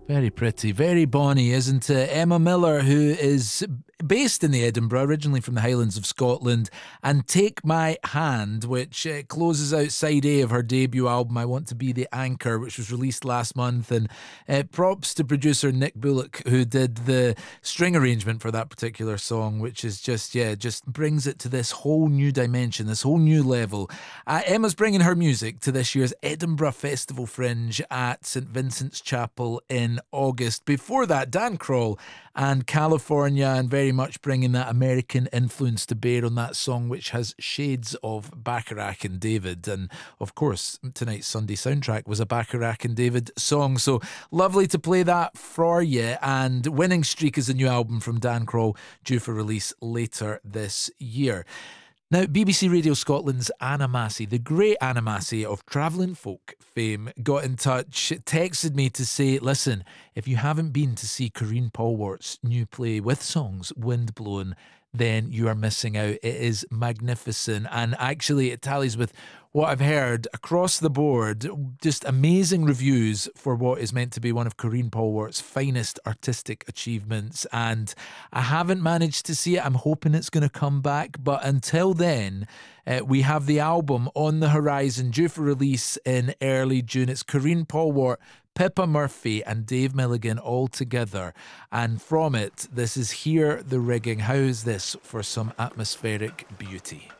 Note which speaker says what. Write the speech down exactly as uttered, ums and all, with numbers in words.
Speaker 1: Very pretty, very bonny, isn't it? Emma Miller, who is based in the Edinburgh, originally from the Highlands of Scotland, and Take My Hand, which uh, closes out side A of her debut album, I Want to Be the Anchor, which was released last month. And uh, props to producer Nick Bullock, who did the string arrangement for that particular song, which is just, yeah, just brings it to this whole new dimension, this whole new level. Uh, Emma's bringing her music to this year's Edinburgh Festival Fringe at St Vincent's Chapel in August. Before that, Dan Kroll and California, and very much bringing that American influence to bear on that song, which has shades of Bacharach and David. And of course, tonight's Sunday soundtrack was a Bacharach and David song. So lovely to play that for you. And Winning Streak is a new album from Dan Kroll, due for release later this year. Now, B B C Radio Scotland's Anna Massey, the great Anna Massey of Travelling Folk fame, got in touch, texted me to say, listen, if you haven't been to see Corinne Polwarth's new play with songs, Windblown, then you are missing out. It is magnificent. And actually, it tallies with what I've heard across the board. Just amazing reviews for what is meant to be one of Corinne Polwarth's finest artistic achievements. And I haven't managed to see it. I'm hoping it's going to come back. But until then, uh, we have the album on the horizon, due for release in early June. It's Corinne Polwarth, Pippa Murphy and Dave Milligan all together. And from it, this is Hear the Rigging. How is this for some atmospheric beauty?